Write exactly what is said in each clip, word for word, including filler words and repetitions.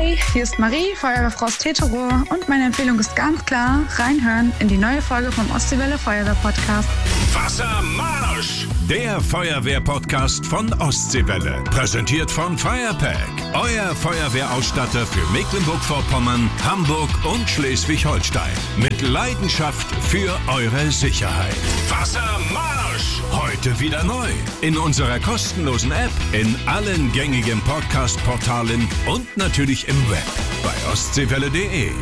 Hey, hier ist Marie, Feuerwehrfrau aus Teterow und meine Empfehlung ist ganz klar, reinhören in die neue Folge vom Ostseewelle Feuerwehr-Podcast. Wassermarsch! Der Feuerwehr-Podcast von Ostseewelle. Präsentiert von Firepack. Euer Feuerwehrausstatter für Mecklenburg-Vorpommern, Hamburg und Schleswig-Holstein. Mit Leidenschaft für eure Sicherheit. Wassermarsch! Heute wieder neu. In unserer kostenlosen App, in allen gängigen Podcast-Portalen und natürlich im Web bei ostseewelle punkt de.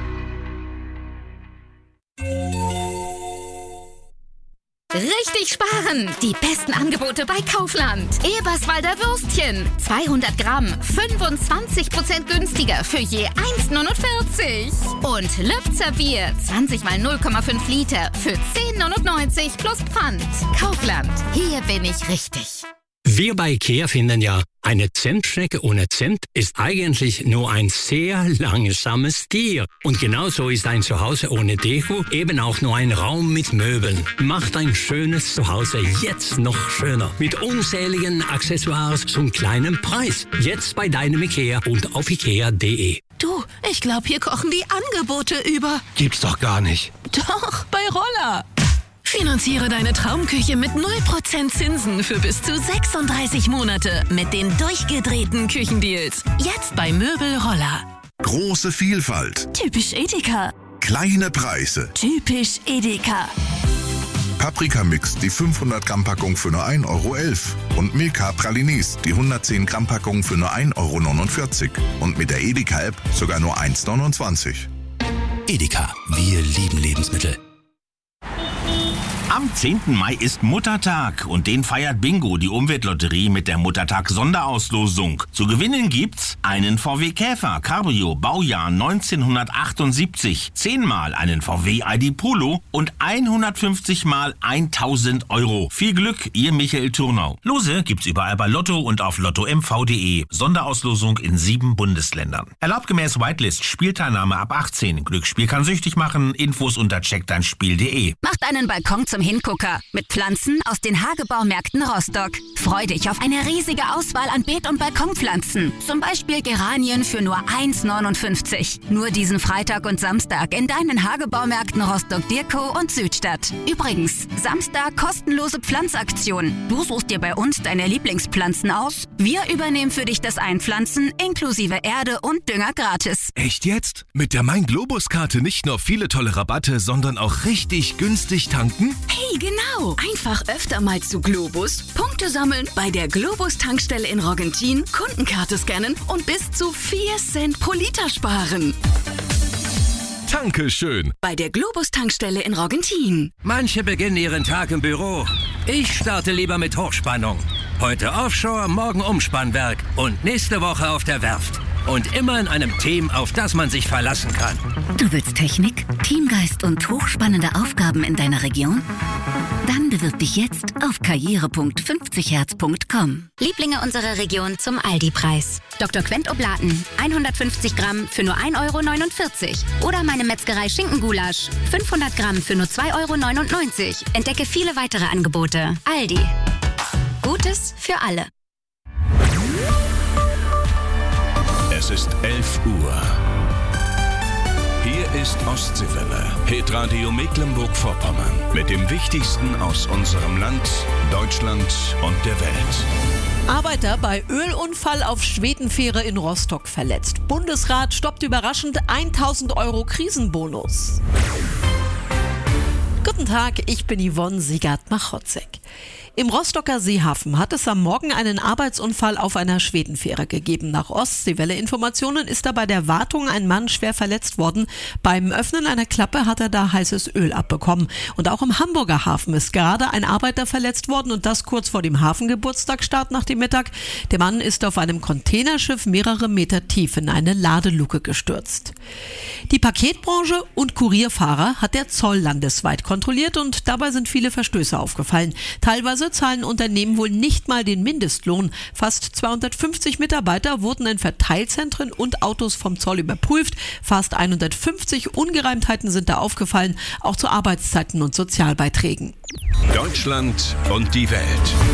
Richtig sparen! Die besten Angebote bei Kaufland. Eberswalder Würstchen. zweihundert Gramm. fünfundzwanzig Prozent günstiger für je eins neunundvierzig. Und Lübzer Bier. zwanzig mal null Komma fünf Liter für zehn neunundneunzig plus Pfand. Kaufland. Hier bin ich richtig. Wir bei IKEA finden ja, eine Zentschnecke ohne Zent ist eigentlich nur ein sehr langsames Tier. Und genauso ist ein Zuhause ohne Deko eben auch nur ein Raum mit Möbeln. Macht ein schönes Zuhause jetzt noch schöner. Mit unzähligen Accessoires zum kleinen Preis. Jetzt bei deinem IKEA und auf ikea punkt de. Du, ich glaube, hier kochen die Angebote über. Gibt's doch gar nicht. Doch, bei Roller. Finanziere deine Traumküche mit null Prozent Zinsen für bis zu sechsunddreißig Monate mit den durchgedrehten Küchendeals. Jetzt bei Möbel Roller. Große Vielfalt. Typisch Edeka. Kleine Preise. Typisch Edeka. Paprika-Mix, die fünfhundert Gramm Packung für nur ein Euro elf. Und Milka Pralines, die hundertzehn Gramm Packung für nur ein Euro neunundvierzig. Und mit der Edeka-App sogar nur eins neunundzwanzig. Edeka, wir lieben Lebensmittel. Am zehnten Mai ist Muttertag und den feiert Bingo, die Umweltlotterie, mit der Muttertag-Sonderauslosung. Zu gewinnen gibt's einen V W Käfer Cabrio Baujahr neunzehnhundertachtundsiebzig, zehnmal einen V W I D Polo und hundertfünfzig mal tausend Euro. Viel Glück, ihr Michael Turnau. Lose gibt's überall bei Lotto und auf lotto m v punkt de. Sonderauslosung in sieben Bundesländern. Erlaubt gemäß Whitelist, Spielteilnahme ab achtzehn. Glücksspiel kann süchtig machen. Infos unter check dein spiel punkt de. Macht einen Balkon zum Hingucker mit Pflanzen aus den Hagebaumärkten Rostock. Freu dich auf eine riesige Auswahl an Beet- und Balkonpflanzen. Zum Beispiel Geranien für nur eins neunundfünfzig. Nur diesen Freitag und Samstag in deinen Hagebaumärkten Rostock, Dirkow und Südstadt. Übrigens, Samstag kostenlose Pflanzaktion. Du suchst dir bei uns deine Lieblingspflanzen aus. Wir übernehmen für dich das Einpflanzen inklusive Erde und Dünger gratis. Echt jetzt? Mit der Mein-Globus-Karte nicht nur viele tolle Rabatte, sondern auch richtig günstig tanken? Hey, genau. Einfach öfter mal zu Globus, Punkte sammeln, bei der Globus-Tankstelle in Roggentin, Kundenkarte scannen und bis zu vier Cent pro Liter sparen. Dankeschön. Bei der Globus-Tankstelle in Roggentin. Manche beginnen ihren Tag im Büro. Ich starte lieber mit Hochspannung. Heute Offshore, morgen Umspannwerk und nächste Woche auf der Werft. Und immer in einem Team, auf das man sich verlassen kann. Du willst Technik, Teamgeist und hochspannende Aufgaben in deiner Region? Dann bewirb dich jetzt auf karriere punkt fünfzig hertz punkt com. Lieblinge unserer Region zum Aldi-Preis. Doktor Quent Oblaten, hundertfünfzig Gramm für nur ein Euro neunundvierzig. Oder meine Metzgerei Schinkengulasch, fünfhundert Gramm für nur zwei Euro neunundneunzig. Entdecke viele weitere Angebote. Aldi. Gutes für alle. Es ist elf Uhr. Hier ist Ostseewelle, Hitradio Mecklenburg-Vorpommern. Mit dem Wichtigsten aus unserem Land, Deutschland und der Welt. Arbeiter bei Ölunfall auf Schwedenfähre in Rostock verletzt. Bundesrat stoppt überraschend tausend Euro Krisenbonus. Guten Tag, ich bin Yvonne Siegert-Machotzek. Im Rostocker Seehafen hat es am Morgen einen Arbeitsunfall auf einer Schwedenfähre gegeben. Nach Ostseewelle-Informationen ist da bei der Wartung ein Mann schwer verletzt worden. Beim Öffnen einer Klappe hat er da heißes Öl abbekommen. Und auch im Hamburger Hafen ist gerade ein Arbeiter verletzt worden und das kurz vor dem Hafengeburtstagsstart nach dem Mittag. Der Mann ist auf einem Containerschiff mehrere Meter tief in eine Ladeluke gestürzt. Die Paketbranche und Kurierfahrer hat der Zoll landesweit kontrolliert und dabei sind viele Verstöße aufgefallen. Teilweise zahlen Unternehmen wohl nicht mal den Mindestlohn. Fast zweihundertfünfzig Mitarbeiter wurden in Verteilzentren und Autos vom Zoll überprüft. Fast hundertfünfzig Ungereimtheiten sind da aufgefallen, auch zu Arbeitszeiten und Sozialbeiträgen. Deutschland und die Welt.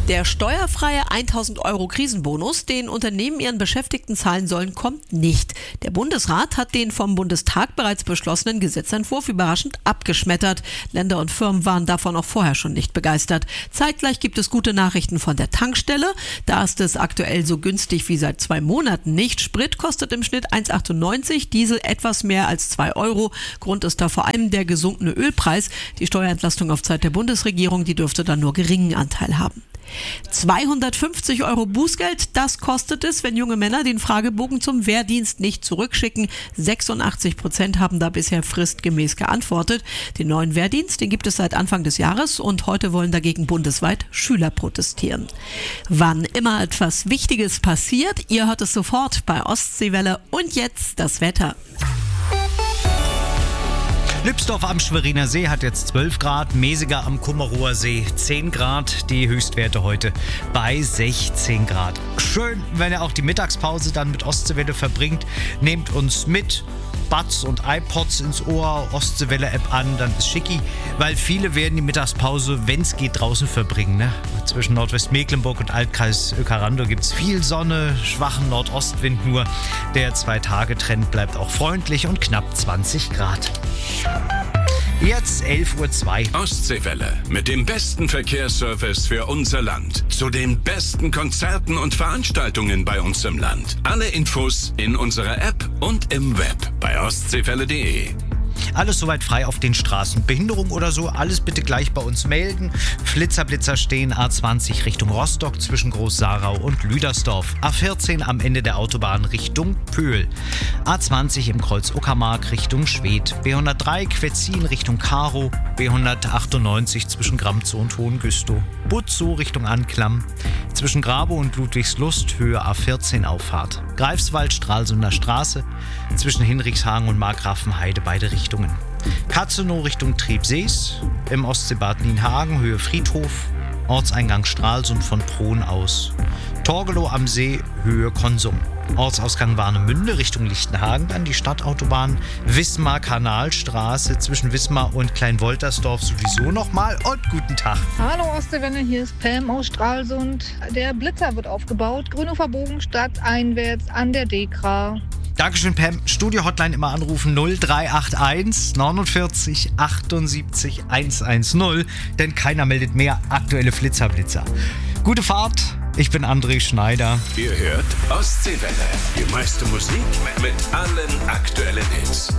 Der steuerfreie tausend Euro Krisenbonus, den Unternehmen ihren Beschäftigten zahlen sollen, kommt nicht. Der Bundesrat hat den vom Bundestag bereits beschlossenen Gesetzentwurf überraschend abgeschmettert. Länder und Firmen waren davon auch vorher schon nicht begeistert. Zeitgleich gibt es gute Nachrichten von der Tankstelle. Da ist es aktuell so günstig wie seit zwei Monaten nicht. Sprit kostet im Schnitt eins Komma achtundneunzig, Diesel etwas mehr als zwei Euro. Grund ist da vor allem der gesunkene Ölpreis. Die Steuerentlastung auf Zeit der Bundesregierung, die dürfte dann nur geringen Anteil haben. zweihundertfünfzig Euro Bußgeld, das kostet es, wenn junge Männer den Fragebogen zum Wehrdienst nicht zurückschicken. sechsundachtzig Prozent haben da bisher fristgemäß geantwortet. Den neuen Wehrdienst, den gibt es seit Anfang des Jahres und heute wollen dagegen bundesweit Schüler protestieren. Wann immer etwas Wichtiges passiert, ihr hört es sofort bei Ostseewelle. Und jetzt das Wetter. Lübsdorf am Schweriner See hat jetzt zwölf Grad, Mesiger am Kummerower See zehn Grad, die Höchstwerte heute bei sechzehn Grad. Schön, wenn ihr auch die Mittagspause dann mit Ostseewelle verbringt. Nehmt uns mit, Buds und iPods ins Ohr, Ostseewelle-App an, dann ist schicki, weil viele werden die Mittagspause, wenn es geht, draußen verbringen. Ne? Zwischen Nordwestmecklenburg und Altkreis Öckerando gibt es viel Sonne, schwachen Nordostwind nur. Der Zwei-Tage-Trend bleibt auch freundlich und knapp zwanzig Grad. Jetzt elf Uhr zwei. Ostseewelle mit dem besten Verkehrsservice für unser Land. Zu den besten Konzerten und Veranstaltungen bei uns im Land. Alle Infos in unserer App und im Web bei ostseewelle punkt de. Alles soweit frei auf den Straßen. Behinderung oder so, alles bitte gleich bei uns melden. Flitzer-Blitzer stehen A zwanzig Richtung Rostock zwischen Groß-Sarau und Lüdersdorf. A vierzehn am Ende der Autobahn Richtung Pöhl. A zwanzig im Kreuz Uckermark Richtung Schwedt. B hundertdrei Quetzin Richtung Karo. B hundertachtundneunzig zwischen Gramzow und Hohengüstow. Butzow Richtung Anklam. Zwischen Grabow und Ludwigslust Höhe A vierzehn Auffahrt. Greifswald Stralsunder Straße. Zwischen Hinrichshagen und Markgrafenheide beide Richtungen. Katzenow Richtung Triebsees. Im Ostseebad Nienhagen Höhe Friedhof. Ortseingang Stralsund von Prohn aus. Torgelow am See Höhe Konsum. Ortsausgang Warnemünde Richtung Lichtenhagen, dann die Stadtautobahn Wismar-Kanalstraße zwischen Wismar und Kleinwoltersdorf sowieso nochmal und guten Tag. Hallo Ostseewelle, hier ist Pam aus Stralsund. Der Blitzer wird aufgebaut, Grünhofer Bogen stadteinwärts an der Dekra. Dankeschön, Pam. Studio-Hotline immer anrufen null drei acht eins neunundvierzig achtundsiebzig hundertzehn, denn keiner meldet mehr aktuelle Flitzer-Blitzer. Gute Fahrt, ich bin André Schneider. Ihr hört Ostseewelle, die meiste Musik mit allen aktuellen Hits.